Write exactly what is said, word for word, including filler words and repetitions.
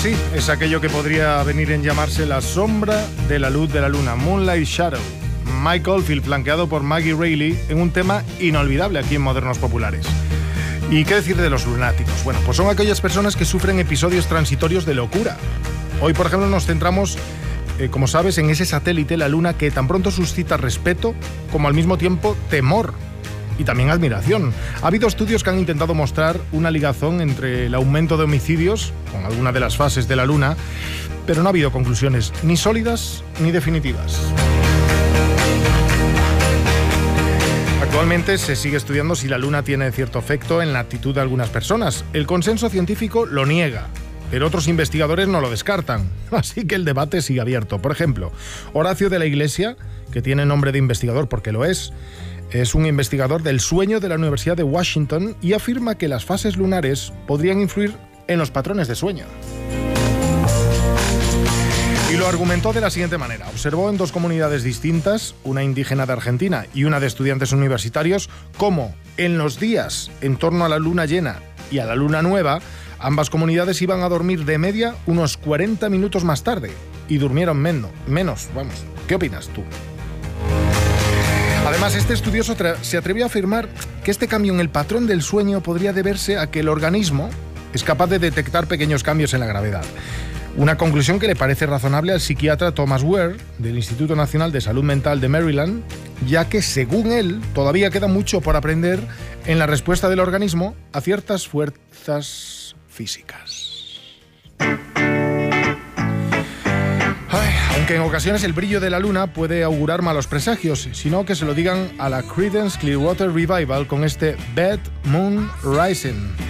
sí, es aquello que podría venir en llamarse la sombra de la luz de la luna, Moonlight Shadow. Mike Oldfield, flanqueado por Maggie Reilly, en un tema inolvidable aquí en Modernos Populares. ¿Y qué decir de los lunáticos? Bueno, pues son aquellas personas que sufren episodios transitorios de locura. Hoy, por ejemplo, nos centramos, eh, como sabes, en ese satélite, la Luna, que tan pronto suscita respeto como al mismo tiempo temor y también admiración. Ha habido estudios que han intentado mostrar una ligazón entre el aumento de homicidios con alguna de las fases de la Luna, pero no ha habido conclusiones ni sólidas ni definitivas. Actualmente se sigue estudiando si la Luna tiene cierto efecto en la actitud de algunas personas. El consenso científico lo niega, pero otros investigadores no lo descartan. Así que el debate sigue abierto. Por ejemplo, Horacio de la Iglesia, que tiene nombre de investigador porque lo es, es un investigador del sueño de la Universidad de Washington y afirma que las fases lunares podrían influir en los patrones de sueño. Y lo argumentó de la siguiente manera. Observó en dos comunidades distintas, una indígena de Argentina y una de estudiantes universitarios, cómo en los días en torno a la luna llena y a la luna nueva, ambas comunidades iban a dormir de media unos cuarenta minutos más tarde y durmieron menos. menos vamos. ¿Qué opinas tú? Además, este estudioso se atrevió a afirmar que este cambio en el patrón del sueño podría deberse a que el organismo es capaz de detectar pequeños cambios en la gravedad. Una conclusión que le parece razonable al psiquiatra Thomas Ware, del Instituto Nacional de Salud Mental de Maryland, ya que, según él, todavía queda mucho por aprender en la respuesta del organismo a ciertas fuerzas físicas. Ay, aunque en ocasiones el brillo de la luna puede augurar malos presagios, sino que se lo digan a la Creedence Clearwater Revival con este Bad Moon Rising.